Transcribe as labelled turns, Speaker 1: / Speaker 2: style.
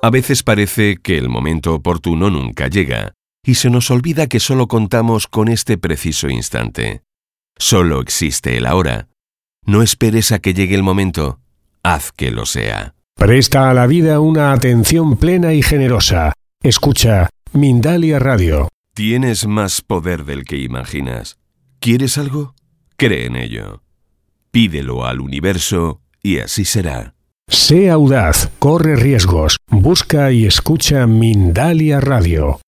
Speaker 1: A veces parece que el momento oportuno nunca llega, y se nos olvida que solo contamos con este preciso instante. Solo existe el ahora. No esperes a que llegue el momento. Haz que lo sea.
Speaker 2: Presta a la vida una atención plena y generosa. Escucha Mindalia Radio.
Speaker 1: Tienes más poder del que imaginas. ¿Quieres algo? Cree en ello. Pídelo al universo y así será.
Speaker 2: Sé audaz, corre riesgos, busca y escucha Mindalia Radio.